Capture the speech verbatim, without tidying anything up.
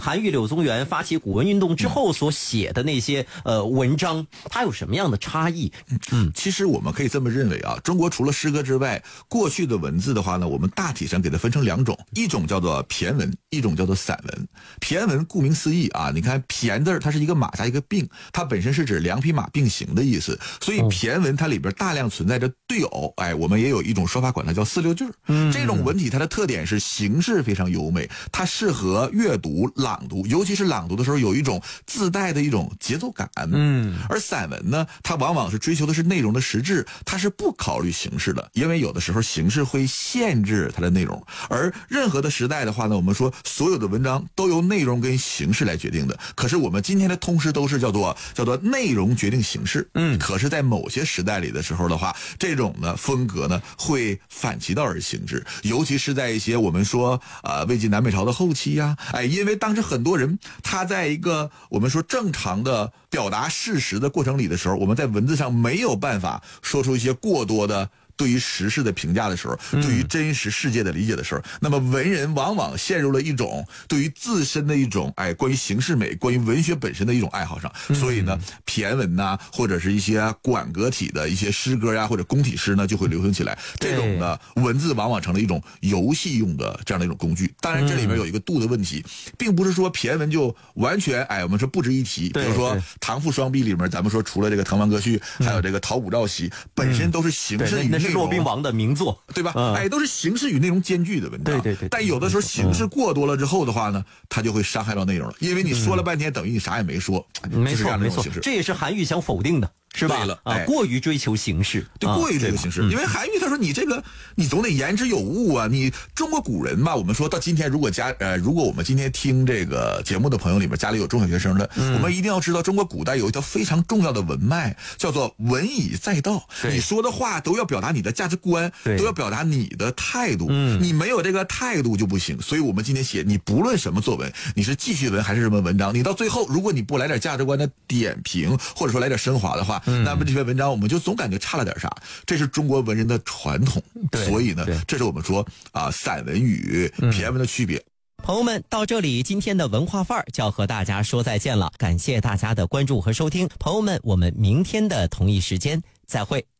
韩愈、柳宗元发起古文运动之后所写的那些呃文章，它有什么样的差异？ 嗯，其实我们可以这么认为啊，中国除了诗歌之外，过去的文字的话呢，我们大体上给它分成两种，一种叫做骈文，一种叫做散文。骈文顾名思义啊，你看骈字它是一个马加一个并，它本身是指两匹马并行的意思，所以骈文它里边大量存在着对偶，哎，我们也有一种说法管它叫四六句。嗯，这种文体它的特点是形式非常优美，它适合阅读朗读，尤其是朗读的时候有一种自带的一种节奏感。嗯，而散文呢，它往往是追求的是内容的实质，它是不考虑形式的，因为有的时候形式会限制它的内容。而任何的时代的话呢，我们说所有的文章都由内容跟形式来决定的。可是我们今天的通识都是叫做叫做内容决定形式。嗯，可是在某些时代里的时候的话，这种呢风格呢会反其道而行之，尤其是在一些我们说呃魏晋南北朝的后期呀、啊，哎，因为当时很多人他在一个我们说正常的表达事实的过程里的时候，我们在文字上没有办法说出一些过多的对于时事的评价的时候，对于真实世界的理解的时候，那么文人往往陷入了一种对于自身的一种哎关于形式美、关于文学本身的一种爱好上。所以呢，骈文呐，或者是一些管格体的一些诗歌呀，或者宫体诗呢，就会流行起来。这种的文字往往成了一种游戏用的这样的一种工具。当然，这里面有一个度的问题，并不是说骈文就完全哎，我们说不值一提。比如说《唐赋双璧》里面，咱们说除了这个《滕王阁序》，还有这个《陶谷绕席》，本身都是形式与内容。 是骆宾王的名作， 对吧？嗯、哎，都是形式与内容兼具的文章。 对对 对, 对。 但有的时候形式过多了之后的话呢，它就会伤害到内容了，因为你说了半天，等于你啥也没说。 嗯、没错没错，这也是韩愈想否定的。是吧？ 对了， 啊，过于追求形式， 对，过于追求形式。因为韩愈他说你这个你总得言之有物啊。你中国古人嘛，我们说到今天，如果家呃，如果我们今天听这个节目的朋友里面家里有中小学生的，嗯、我们一定要知道，中国古代有一条非常重要的文脉，叫做文以载道。你说的话都要表达你的价值观，都要表达你的态度。嗯，你没有这个态度就不行。所以我们今天写，你不论什么作文，你是记叙文还是什么文章，你到最后，如果你不来点价值观的点评，或者说来点升华的话，嗯、那么这篇文章我们就总感觉差了点啥。这是中国文人的传统，所以呢，这是我们说啊，散文与骈文的区别。 朋友们，到这里今天的文化范儿就要和大家说再见了，感谢大家的关注和收听。朋友们，我们明天的同一时间再会。